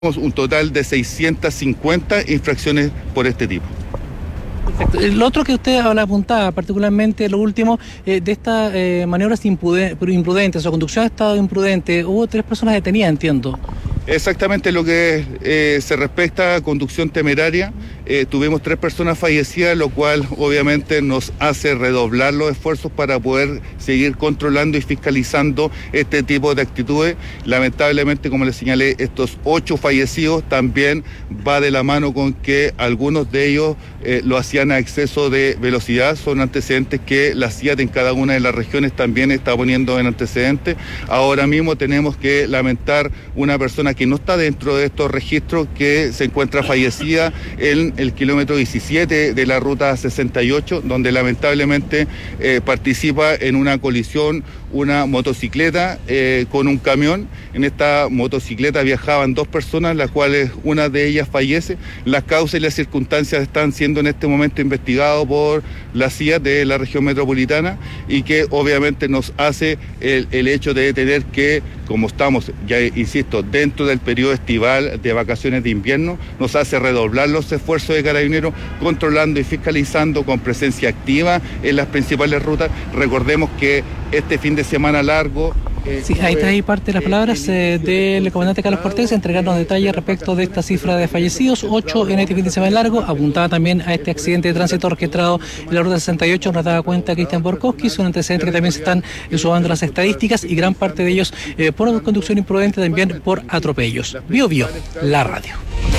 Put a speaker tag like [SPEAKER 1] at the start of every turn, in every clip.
[SPEAKER 1] un total de 650 infracciones por este tipo.
[SPEAKER 2] Perfecto. Lo otro que usted apuntaba, particularmente lo último, de estas maniobras imprudentes o conducción de estado imprudente, hubo 3 personas detenidas, entiendo.
[SPEAKER 1] Exactamente lo que se respecta a conducción temeraria, tuvimos 3 personas fallecidas, lo cual obviamente nos hace redoblar los esfuerzos para poder seguir controlando y fiscalizando este tipo de actitudes. Lamentablemente, como les señalé, estos 8 fallecidos también va de la mano con que algunos de ellos lo hacían a exceso de velocidad. Son antecedentes que la CIAT en cada una de las regiones también está poniendo en antecedentes. Ahora mismo tenemos que lamentar una persona que no está dentro de estos registros, que se encuentra fallecida en el kilómetro 17 de la ruta 68, donde lamentablemente participa en una colisión una motocicleta con un camión. En esta motocicleta viajaban 2 personas, las cuales una de ellas fallece. Las causas y las circunstancias están siendo en este momento investigados por la CIA de la región metropolitana, y que obviamente nos hace el hecho de tener que, como estamos, ya insisto, dentro del periodo estival de vacaciones de invierno, nos hace redoblar los esfuerzos de Carabineros, controlando y fiscalizando con presencia activa en las principales rutas. Recordemos que este fin de semana largo...
[SPEAKER 2] Sí, ahí está ahí parte de las palabras del comandante Carlos Cortés, entregarnos detalles respecto de esta cifra de fallecidos, 8 en este fin de semana largo. Apuntaba también a este accidente de tránsito registrado en la ruta 68, nos daba cuenta Cristian Borkowski, son antecedentes que también se están sumando las estadísticas, y gran parte de ellos por conducción imprudente, también por atropellos. Bio, la radio.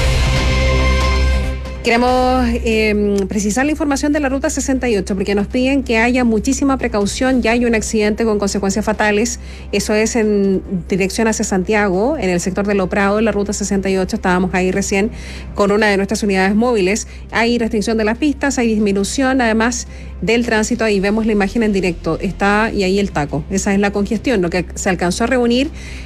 [SPEAKER 3] Queremos precisar la información de la ruta 68 porque nos piden que haya muchísima precaución. Ya hay un accidente con consecuencias fatales. Eso es en dirección hacia Santiago, en el sector de Lo Prado, en la ruta 68. Estábamos ahí recién con una de nuestras unidades móviles. Hay restricción de las pistas, hay disminución además del tránsito. Ahí vemos la imagen en directo. Está y ahí el taco. Esa es la congestión, lo que se alcanzó a reunir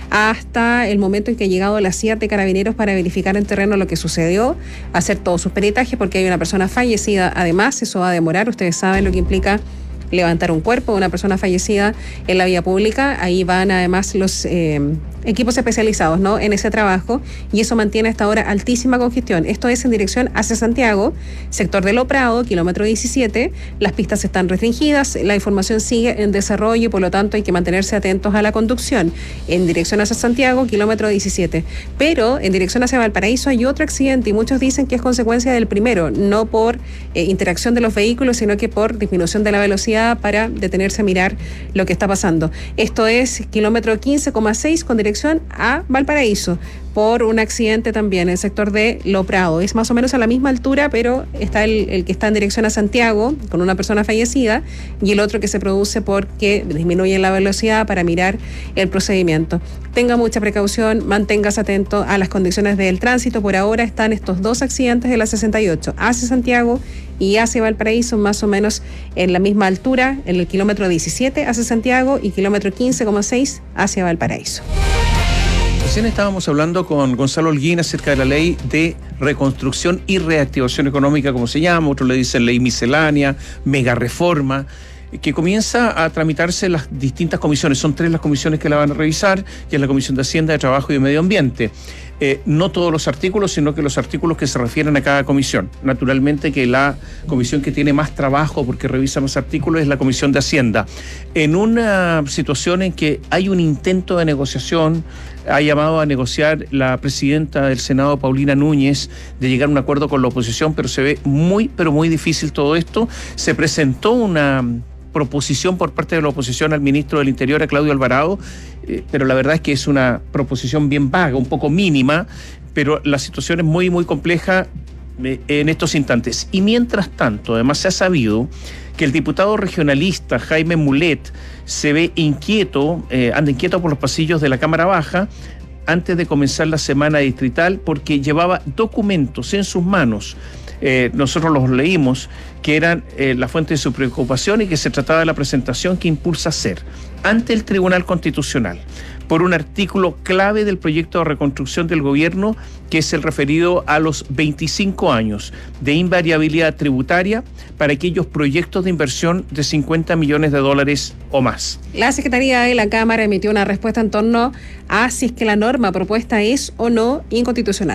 [SPEAKER 3] hasta el momento en que ha llegado la CIA de Carabineros para verificar en terreno lo que sucedió, hacer todos sus peritajes, porque hay una persona fallecida. Además, eso va a demorar. Ustedes saben lo que implica levantar un cuerpo de una persona fallecida en la vía pública. Ahí van además los equipos especializados, ¿no?, en ese trabajo, y eso mantiene hasta ahora altísima congestión. Esto es en dirección hacia Santiago, sector de Lo Prado, kilómetro 17. Las pistas están restringidas, la información sigue en desarrollo y por lo tanto hay que mantenerse atentos a la conducción. En dirección hacia Santiago, kilómetro 17. Pero en dirección hacia Valparaíso hay otro accidente y muchos dicen que es consecuencia del primero, no por interacción de los vehículos, sino que por disminución de la velocidad para detenerse a mirar lo que está pasando. Esto es kilómetro 15,6 con dirección a Valparaíso, por un accidente también en el sector de Lo Prado. Es más o menos a la misma altura, pero está el que está en dirección a Santiago con una persona fallecida, y el otro que se produce porque disminuye la velocidad para mirar el procedimiento. Tenga mucha precaución, manténgase atento a las condiciones del tránsito. Por ahora están estos 2 accidentes de la 68 hacia Santiago y hacia Valparaíso, más o menos en la misma altura, en el kilómetro 17 hacia Santiago y kilómetro 15,6 hacia Valparaíso.
[SPEAKER 4] Recién estábamos hablando con Gonzalo Holguín acerca de la ley de reconstrucción y reactivación económica, como se llama, otros le dicen ley miscelánea, mega reforma, que comienza a tramitarse en las distintas comisiones. Son 3 las comisiones que la van a revisar, que es la Comisión de Hacienda, de Trabajo y de Medio Ambiente. No todos los artículos, sino que los artículos que se refieren a cada comisión. Naturalmente que la comisión que tiene más trabajo porque revisa más artículos es la Comisión de Hacienda. En una situación en que hay un intento de negociación, ha llamado a negociar la presidenta del Senado, Paulina Núñez, de llegar a un acuerdo con la oposición, pero se ve muy, pero muy difícil todo esto. Se presentó una proposición por parte de la oposición al ministro del Interior, a Claudio Alvarado, pero la verdad es que es una proposición bien vaga, un poco mínima, pero la situación es muy, muy compleja en estos instantes. Y mientras tanto, además se ha sabido que el diputado regionalista Jaime Mulet se ve inquieto, anda inquieto por los pasillos de la Cámara Baja antes de comenzar la semana distrital, porque llevaba documentos en sus manos. Nosotros los leímos, que eran la fuente de su preocupación, y que se trataba de la presentación que impulsa hacer ante el Tribunal Constitucional por un artículo clave del proyecto de reconstrucción del gobierno, que es el referido a los 25 años de invariabilidad tributaria para aquellos proyectos de inversión de $50 millones o más.
[SPEAKER 3] La Secretaría de la Cámara emitió una respuesta en torno a si es que la norma propuesta es o no inconstitucional.